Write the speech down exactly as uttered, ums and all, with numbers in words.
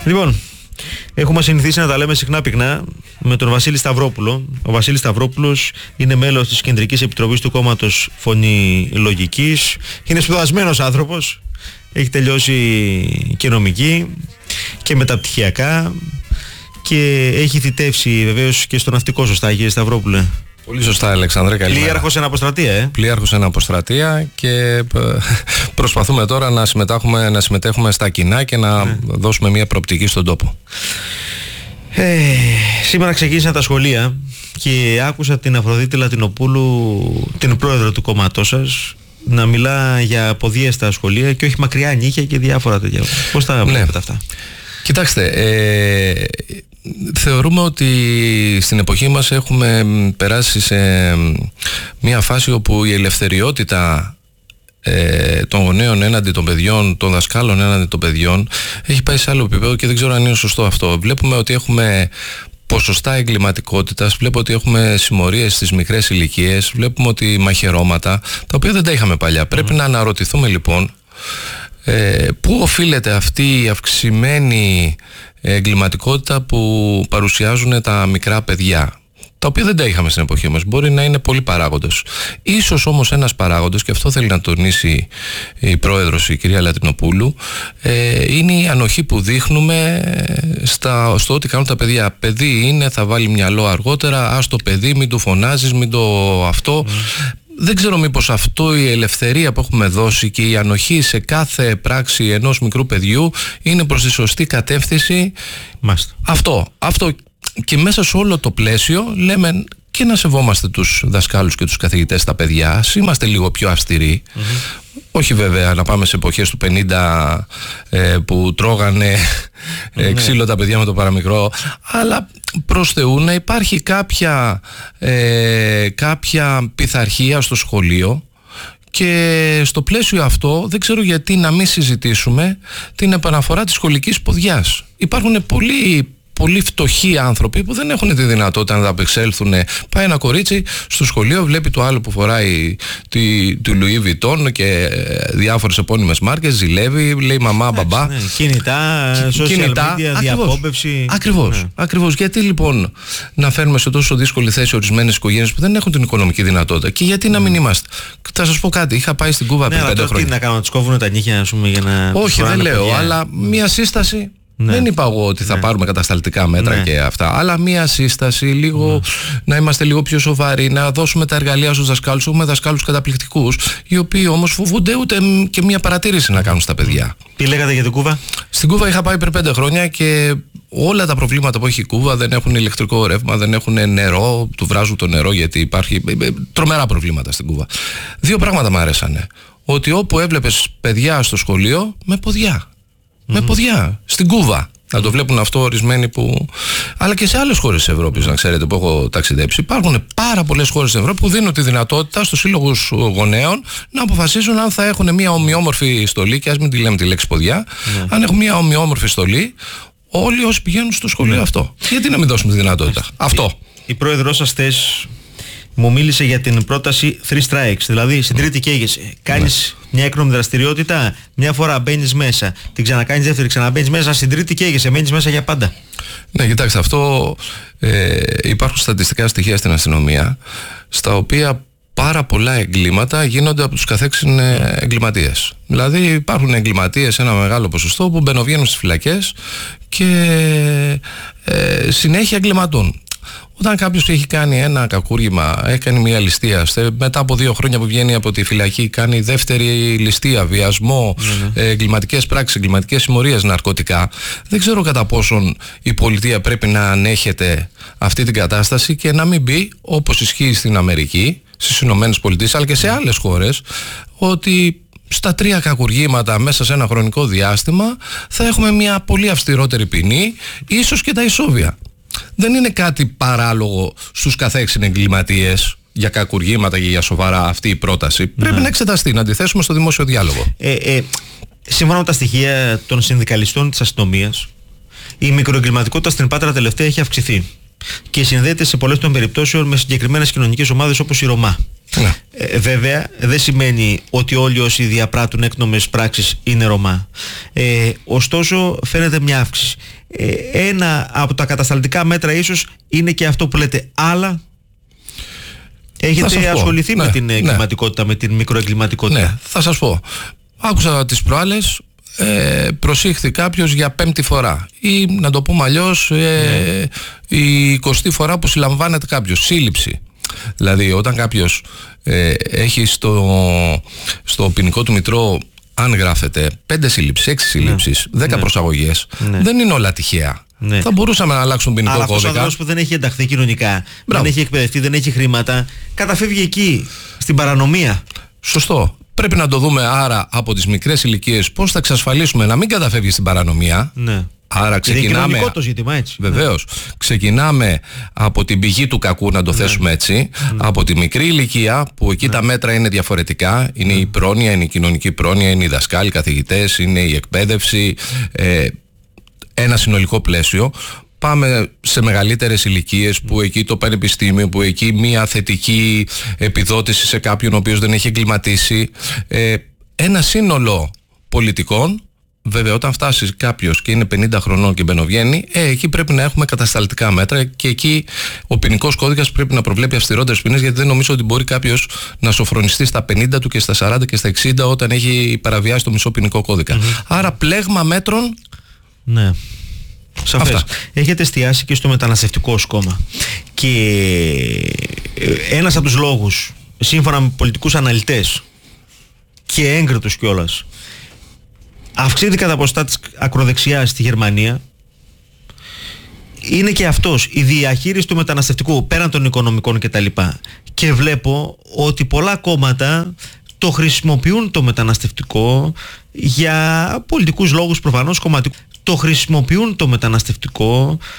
Λοιπόν, έχουμε συνηθίσει να τα λέμε συχνά πυκνά με τον Βασίλη Σταυρόπουλο. Ο Βασίλης Σταυρόπουλος είναι μέλος της Κεντρικής Επιτροπής του κόμματος Φωνή Λογικής. Είναι σπουδασμένος άνθρωπος. Έχει τελειώσει και νομική και μεταπτυχιακά και έχει θητεύσει βεβαίως και στο ναυτικό, σωστά, κύριε Σταυρόπουλε? Πολύ σωστά, Αλεξάνδρε. Καλημέρα. Πλοίαρχος εν αποστρατεία, ε. Πλοίαρχος εν αποστρατεία και προσπαθούμε τώρα να, συμμετάχουμε, να συμμετέχουμε στα κοινά και να ε. δώσουμε μια προοπτική στον τόπο. Ε, σήμερα ξεκίνησαν τα σχολεία και άκουσα την Αφροδίτη Λατινοπούλου, την πρόεδρο του κόμματός σας, να μιλά για αποδίαιστα σχολεία και όχι μακριά νύχια και διάφορα τέτοια. Πώς τα βλέπετε ναι. αυτά? Κοιτάξτε, ε, θεωρούμε ότι στην εποχή μας έχουμε περάσει σε μια φάση όπου η ελευθεριότητα ε, των γονέων έναντι των παιδιών, των δασκάλων έναντι των παιδιών έχει πάει σε άλλο επίπεδο και δεν ξέρω αν είναι σωστό αυτό. Βλέπουμε ότι έχουμε ποσοστά εγκληματικότητας, βλέπω ότι έχουμε συμμορίες στις μικρές ηλικίες, βλέπουμε ότι μαχαιρώματα, τα οποία δεν τα είχαμε παλιά. Mm. Πρέπει να αναρωτηθούμε λοιπόν ε, πού οφείλεται αυτή η αυξημένη εγκληματικότητα που παρουσιάζουν τα μικρά παιδιά, τα οποία δεν τα είχαμε στην εποχή μας. Μπορεί να είναι πολλοί παράγοντες. Ίσως όμως ένας παράγοντος, και αυτό θέλει να τονίσει η πρόεδρος, η κυρία Λατινοπούλου, ε, είναι η ανοχή που δείχνουμε στα, στο ότι κάνουν τα παιδιά. Παιδί είναι, θα βάλει μυαλό αργότερα, ας το παιδί, μην του φωνάζεις, μην το αυτό. Mm. Δεν ξέρω μήπως αυτό, η ελευθερία που έχουμε δώσει και η ανοχή σε κάθε πράξη ενός μικρού παιδιού είναι προς τη σωστή κατεύθυνση. Μάλιστα. Αυτό, αυτό. Και μέσα σε όλο το πλαίσιο λέμε και να σεβόμαστε τους δασκάλους και τους καθηγητές στα παιδιά. Ας είμαστε λίγο πιο αυστηροί. Mm-hmm. Όχι βέβαια να πάμε σε εποχές του πενήντα ε, που τρώγανε ε, mm-hmm. ξύλο τα παιδιά με το παραμικρό, αλλά προς Θεού να υπάρχει κάποια, ε, κάποια πειθαρχία στο σχολείο. Και στο πλαίσιο αυτό δεν ξέρω γιατί να μην συζητήσουμε την επαναφορά της σχολικής ποδιάς. Υπάρχουν πολλοί πολύ φτωχοί άνθρωποι που δεν έχουν τη δυνατότητα να απεξέλθουν. Πάει ένα κορίτσι στο σχολείο, βλέπει το άλλο που φοράει τη, του Λουί Βιτόν και διάφορες επώνυμες μάρκες, ζηλεύει, λέει μαμά, μπαμπά. Ναι, κινητά, social κινητά, media, διαπόμπευση. Ακριβώς, ναι. ακριβώς. Γιατί λοιπόν να φέρνουμε σε τόσο δύσκολη θέση ορισμένες οικογένειες που δεν έχουν την οικονομική δυνατότητα? Και γιατί mm. να μην είμαστε? Θα σας πω κάτι, είχα πάει στην Κούβα ναι, πριν πέντε χρόνια. Τι να κάνουμε, να τους κόβουν τα νύχια, ας πούμε, για να. Όχι, δεν λέω, παιδιά. Αλλά μία σύσταση. Ναι. Δεν είπα εγώ ότι θα ναι. πάρουμε κατασταλτικά μέτρα ναι. και αυτά, αλλά μία σύσταση, λίγο, ναι. να είμαστε λίγο πιο σοβαροί, να δώσουμε τα εργαλεία στους δασκάλους. Έχουμε δασκάλους καταπληκτικούς, οι οποίοι όμως φοβούνται ούτε και μία παρατήρηση να κάνουν στα παιδιά. Τι λέγατε για την Κούβα? Στην Κούβα είχα πάει πριν πέντε χρόνια και όλα τα προβλήματα που έχει η Κούβα, δεν έχουν ηλεκτρικό ρεύμα, δεν έχουν νερό, του βράζουν το νερό γιατί υπάρχει τρομερά προβλήματα στην Κούβα. Δύο πράγματα μου άρεσανε. Ότι όπου έβλεπες παιδιά στο σχολείο, με ποδιά. Mm-hmm. Με ποδιά, στην Κούβα. Να το βλέπουν αυτό ορισμένοι που. Αλλά και σε άλλες χώρες της Ευρώπης, να ξέρετε, που έχω ταξιδέψει. Υπάρχουν πάρα πολλές χώρες της Ευρώπης που δίνουν τη δυνατότητα στους σύλλογους γονέων να αποφασίσουν αν θα έχουν μια ομοιόμορφη στολή. Και ας μην τη λέμε τη λέξη ποδιά, mm-hmm. αν έχουν μια ομοιόμορφη στολή, όλοι όσοι πηγαίνουν στο σχολείο mm-hmm. αυτό. Γιατί να μην δώσουμε τη δυνατότητα? Mm-hmm. Αυτό. Η, η πρόεδρος σας χθες μου μίλησε για την πρόταση three strikes, δηλαδή στην τρίτη καίγεσαι. Κάνεις ναι. μια έκνομη δραστηριότητα, μια φορά μπαίνεις μέσα, την ξανακάνεις δεύτερη, ξαναμπαίνεις μέσα, στην τρίτη καίγεσαι, μένεις μέσα για πάντα. Ναι, κοιτάξτε, αυτό ε, υπάρχουν στατιστικά στοιχεία στην αστυνομία, στα οποία πάρα πολλά εγκλήματα γίνονται από τους καθέξιν εγκληματίες. Δηλαδή υπάρχουν εγκληματίες, ένα μεγάλο ποσοστό, που μπαινοβγαίνουν στις φυλακές και ε, συνέχεια εγκληματούν. Όταν κάποιος έχει κάνει ένα κακούργημα, έκανε μια ληστεία, μετά από δύο χρόνια που βγαίνει από τη φυλακή, κάνει δεύτερη ληστεία, βιασμό, mm-hmm. εγκληματικές πράξεις, εγκληματικές συμμορίες, ναρκωτικά, δεν ξέρω κατά πόσον η πολιτεία πρέπει να ανέχεται αυτή την κατάσταση και να μην μπει, όπως ισχύει στην Αμερική, στις Ηνωμένες Πολιτείες, αλλά και σε άλλες χώρες, ότι στα τρία κακουργήματα μέσα σε ένα χρονικό διάστημα θα έχουμε μια πολύ αυστηρότερη ποινή, ίσως και τα ισόβια. Δεν είναι κάτι παράλογο στους καθέξιν εγκληματίες για κακουργήματα και για σοβαρά αυτή η πρόταση. Ναι. Πρέπει να εξεταστεί, να αντιθέσουμε στο δημόσιο διάλογο. Ε, ε, σύμφωνα με τα στοιχεία των συνδικαλιστών της αστυνομίας, η μικροεγκληματικότητα στην Πάτρα τελευταία έχει αυξηθεί και συνδέεται σε πολλές των περιπτώσεων με συγκεκριμένες κοινωνικές ομάδες όπως η Ρωμά. Ναι. Ε, βέβαια δεν σημαίνει ότι όλοι όσοι διαπράττουν έκνομες πράξεις είναι Ρωμά. Ε, ωστόσο φαίνεται μια αύξηση. Ε, ένα από τα κατασταλτικά μέτρα ίσως είναι και αυτό που λέτε άλλα. Έχετε ασχοληθεί ναι, με την εγκληματικότητα, ναι. με την μικροεγκληματικότητα. Ναι, θα σας πω. Άκουσα τις προάλλες, ε, προσήχθη κάποιος για πέμπτη φορά ή να το πούμε αλλιώς ε, ναι. η εικοστή φορά που συλλαμβάνεται κάποιος, σύλληψη. Δηλαδή όταν κάποιος ε, έχει στο, στο ποινικό του μητρό, αν γράφεται πέντε σύλληψεις, έξι σύλληψεις, ναι. δέκα ναι. προσαγωγές, ναι. δεν είναι όλα τυχαία. Ναι. Θα μπορούσαμε να αλλάξουν ποινικό αλλά κώδικα. Αλλά αυτός ο άνθρωπος που δεν έχει ενταχθεί κοινωνικά, Μπράβο. δεν έχει εκπαιδευτεί, δεν έχει χρήματα, καταφεύγει εκεί, στην παρανομία. Σωστό. Πρέπει να το δούμε άρα από τις μικρές ηλικίες πώς θα εξασφαλίσουμε να μην καταφεύγει στην παρανομία. Ναι. Άρα ξεκινάμε. Είναι κοινωνικό το ζήτημα, έτσι. Βεβαίως. Ναι. Ξεκινάμε από την πηγή του κακού, να το ναι. θέσουμε έτσι. Ναι. Από τη μικρή ηλικία, που εκεί ναι. τα μέτρα είναι διαφορετικά. Είναι ναι. η πρόνοια, είναι η κοινωνική πρόνοια, είναι οι δασκάλοι, οι καθηγητές, είναι η εκπαίδευση. Ε, ένα συνολικό πλαίσιο. Πάμε σε μεγαλύτερες ηλικίες που εκεί το πανεπιστήμιο, που εκεί μια θετική επιδότηση σε κάποιον ο οποίος δεν έχει εγκληματίσει. Ε, ένα σύνολο πολιτικών. Βέβαια, όταν φτάσει κάποιος και είναι πενήντα χρονών και μπαινοβγαίνει, ε, εκεί πρέπει να έχουμε κατασταλτικά μέτρα και εκεί ο ποινικός κώδικας πρέπει να προβλέπει αυστηρότερες ποινές, γιατί δεν νομίζω ότι μπορεί κάποιος να σοφρονιστεί στα πενήντα του και στα σαράντα και στα εξήντα όταν έχει παραβιάσει το μισό ποινικό κώδικα. Mm-hmm. Άρα, πλέγμα μέτρων. Ναι. Σαφές. Έχετε εστιάσει και στο μεταναστευτικό κόμμα. Και ένας από τους λόγους, σύμφωνα με πολιτικούς αναλυτές και έγκριτους κιόλας, αυξήθηκε κατά ποσοστά της ακροδεξιάς στη Γερμανία, είναι και αυτός, η διαχείριση του μεταναστευτικού πέραν των οικονομικών κτλ. Και βλέπω ότι πολλά κόμματα το χρησιμοποιούν το μεταναστευτικό για πολιτικούς λόγους, προφανώς κομματικούς. Το χρησιμοποιούν το μεταναστευτικό